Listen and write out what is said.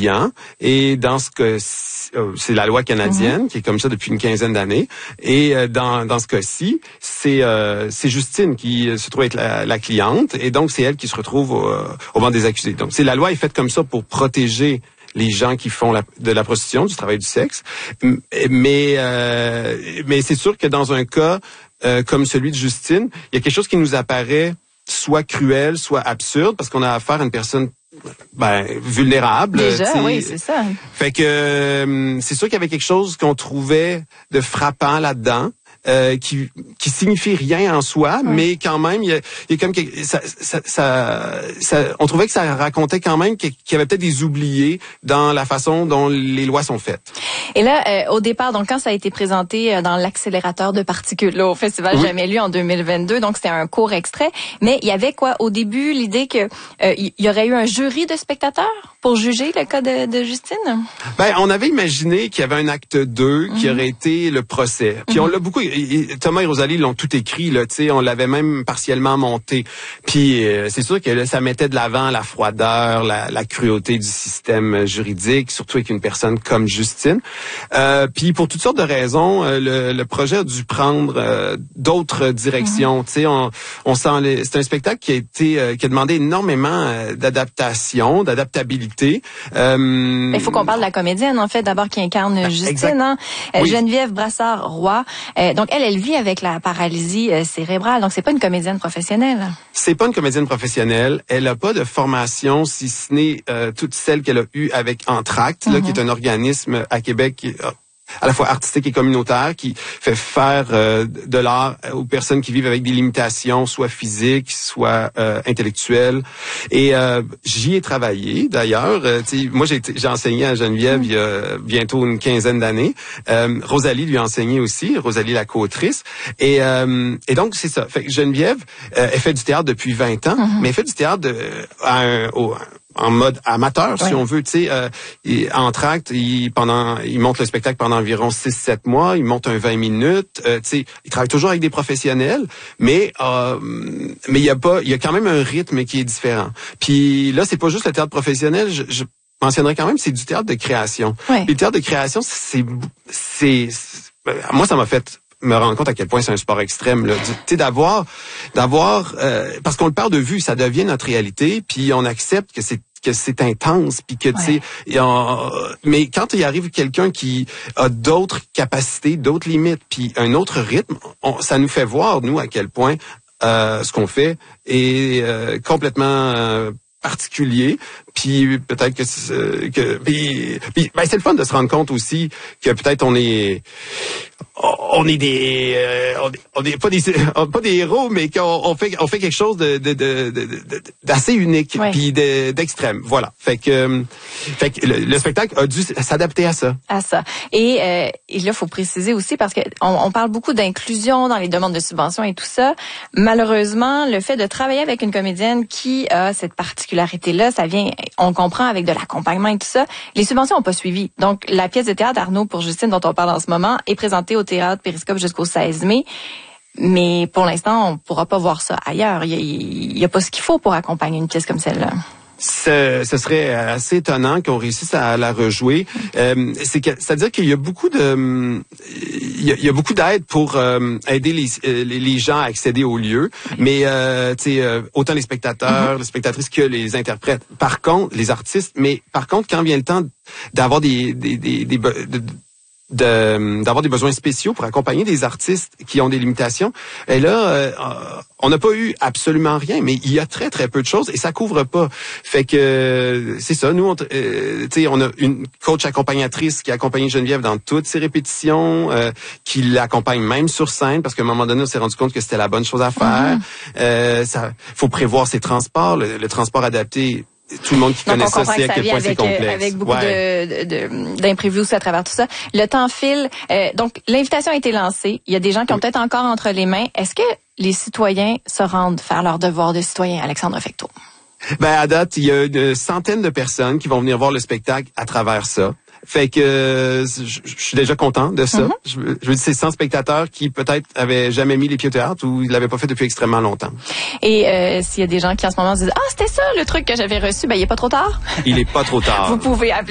client. Et dans ce que c'est la loi canadienne qui est comme ça depuis une quinzaine d'années. Et dans ce cas-ci, c'est Justine qui se trouve être la cliente. Et donc, c'est elle qui se retrouve au banc des accusés. Donc, la loi est faite comme ça pour protéger les gens qui font de la prostitution, du travail du sexe. Mais c'est sûr que dans un cas comme celui de Justine, il y a quelque chose qui nous apparaît soit cruel, soit absurde, parce qu'on a affaire à une personne vulnérable. Déjà, oui, c'est ça. Fait que c'est sûr qu'il y avait quelque chose qu'on trouvait de frappant là-dedans. Qui signifie rien en soi, mais quand même, il y a comme on trouvait que ça racontait quand même qu'il y avait peut-être des oubliés dans la façon dont les lois sont faites. Et là, au départ, donc quand ça a été présenté dans l'accélérateur de particules là, au Festival Jamais Lu en 2022, donc c'était un court extrait, mais il y avait quoi au début l'idée que il y aurait eu un jury de spectateurs pour juger le cas de Justine? On avait imaginé qu'il y avait un acte 2 qui aurait été le procès. Puis on l'a beaucoup. Thomas et Rosalie l'ont tout écrit, là, tu sais, on l'avait même partiellement monté. Puis c'est sûr que là, ça mettait de l'avant la froideur, la cruauté du système juridique, surtout avec une personne comme Justine. Puis pour toutes sortes de raisons, le projet a dû prendre d'autres directions. Tu sais, on sent c'est un spectacle qui a demandé énormément d'adaptation, d'adaptabilité. Il faut qu'on parle de la comédienne en fait, d'abord qui incarne Justine, hein? Geneviève Brassard-Roy. Donc elle vit avec la paralysie cérébrale. Donc c'est pas une comédienne professionnelle. C'est pas une comédienne professionnelle. Elle a pas de formation, si ce n'est toute celle qu'elle a eue avec Entracte, là, qui est un organisme à Québec à la fois artistique et communautaire, qui fait faire de l'art aux personnes qui vivent avec des limitations, soit physiques, soit intellectuelles. Et j'y ai travaillé, d'ailleurs. Moi, j'ai enseigné à Geneviève il y a bientôt une quinzaine d'années. Rosalie lui a enseigné aussi, Rosalie la co-autrice. Et donc, c'est ça. Fait que Geneviève, elle fait du théâtre depuis 20 ans, mais elle fait du théâtre en mode amateur, si on veut, tu sais, Entracte, il monte le spectacle pendant environ 6-7 mois, il monte un 20 minutes, tu sais, il travaille toujours avec des professionnels, mais il y a quand même un rythme qui est différent. Puis là, c'est pas juste le théâtre professionnel, je mentionnerais quand même, c'est du théâtre de création. Puis le théâtre de création, moi, ça m'a fait me rendre compte à quel point c'est un sport extrême, là. Tu sais, d'avoir parce qu'on le perd de vue, ça devient notre réalité, puis on accepte que c'est intense, puis que tu sais, mais quand il arrive quelqu'un qui a d'autres capacités, d'autres limites, puis un autre rythme, ça nous fait voir nous à quel point ce qu'on fait est complètement particulier. Puis peut-être que c'est le fun de se rendre compte aussi que peut-être on est pas des héros, mais qu'on fait quelque chose d'assez unique puis d'extrême. Voilà. Fait que le spectacle a dû s'adapter à ça. Et là, faut préciser aussi parce que on parle beaucoup d'inclusion dans les demandes de subventions et tout ça. Malheureusement, le fait de travailler avec une comédienne qui a cette particularité-là, ça vient, on comprend, avec de l'accompagnement et tout ça. Les subventions n'ont pas suivi. Donc, la pièce de théâtre Arnaud pour Justine, dont on parle en ce moment, est présentée au Théâtre Périscope jusqu'au 16 mai. Mais pour l'instant, on ne pourra pas voir ça ailleurs. Il y a pas ce qu'il faut pour accompagner une pièce comme celle-là. Ce serait assez étonnant qu'on réussisse à la rejouer. C'est-à-dire qu'il y a beaucoup d'aide pour aider les gens à accéder au lieu, mais autant les spectateurs, les spectatrices que les interprètes. Par contre, les artistes, mais par contre, quand vient le temps d'avoir d'avoir des besoins spéciaux pour accompagner des artistes qui ont des limitations. Et là, on n'a pas eu absolument rien, mais il y a très très peu de choses et ça couvre pas. Fait que c'est ça. Nous, on a une coach accompagnatrice qui a accompagné Geneviève dans toutes ses répétitions, qui l'accompagne même sur scène parce qu'à un moment donné, on s'est rendu compte que c'était la bonne chose à faire. Faut prévoir ses transports, le transport adapté. Tout le monde qui connaît ça sait à quel point c'est complexe. Avec beaucoup d'imprévus aussi à travers tout ça. Le temps file. Donc, l'invitation a été lancée. Il y a des gens qui ont peut-être encore entre les mains. Est-ce que les citoyens se rendent faire leur devoir de citoyen, Alexandre Fecteau? À date, il y a une centaine de personnes qui vont venir voir le spectacle à travers ça. Fait que je suis déjà content de ça. Je veux dire, c'est 100 spectateurs qui peut-être avaient jamais mis les pieds au théâtre ou ils l'avaient pas fait depuis extrêmement longtemps. Et s'il y a des gens qui en ce moment se disent « Ah, c'était ça le truc que j'avais reçu », il est pas trop tard? Il est pas trop tard. Vous pouvez appeler